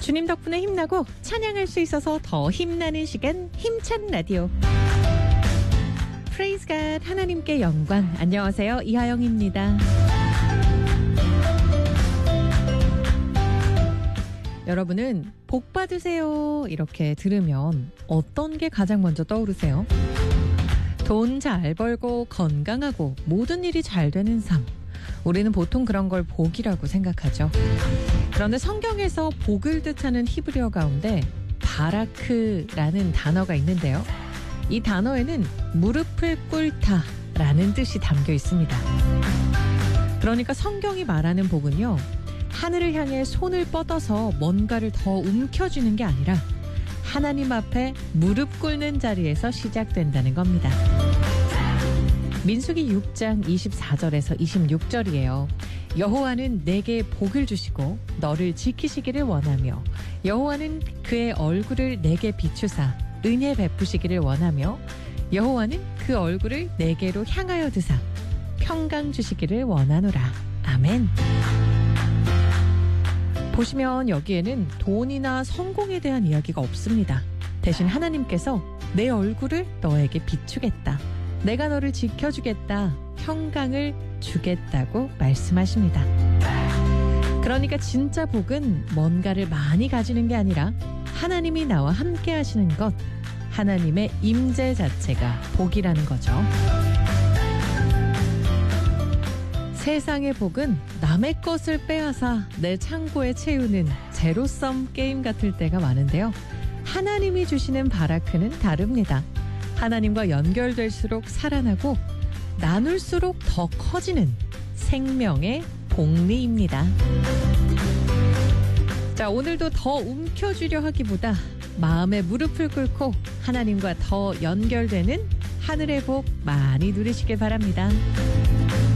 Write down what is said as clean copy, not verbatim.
주님 덕분에 힘나고 찬양할 수 있어서 더 힘나는 시간, 힘찬 라디오. Praise God, 하나님께 영광. 안녕하세요, 이하영입니다. 여러분은 복 받으세요 이렇게 들으면 어떤 게 가장 먼저 떠오르세요? 돈 잘 벌고 건강하고 모든 일이 잘 되는 삶. 우리는 보통 그런 걸 복이라고 생각하죠. 그런데 성경에서 복을 뜻하는 히브리어 가운데 바라크라는 단어가 있는데요. 이 단어에는 무릎을 꿇다라는 뜻이 담겨 있습니다. 그러니까 성경이 말하는 복은요, 하늘을 향해 손을 뻗어서 뭔가를 더 움켜쥐는 게 아니라 하나님 앞에 무릎 꿇는 자리에서 시작된다는 겁니다. 민수기 6장 24절에서 26절이에요. 여호와는 내게 복을 주시고 너를 지키시기를 원하며 여호와는 그의 얼굴을 내게 비추사 은혜 베푸시기를 원하며 여호와는 그 얼굴을 내게로 향하여 드사 평강 주시기를 원하노라. 아멘. 보시면 여기에는 돈이나 성공에 대한 이야기가 없습니다. 대신 하나님께서 내 얼굴을 너에게 비추겠다. 내가 너를 지켜주겠다. 평강을 주겠다고 말씀하십니다. 그러니까 진짜 복은 뭔가를 많이 가지는 게 아니라 하나님이 나와 함께 하시는 것, 하나님의 임재 자체가 복이라는 거죠. 세상의 복은 남의 것을 빼앗아 내 창고에 채우는 제로섬 게임 같을 때가 많은데요. 하나님이 주시는 바라크는 다릅니다. 하나님과 연결될수록 살아나고 나눌수록 더 커지는 생명의 복리입니다. 자, 오늘도 더 움켜쥐려 하기보다 마음의 무릎을 꿇고 하나님과 더 연결되는 하늘의 복 많이 누리시길 바랍니다.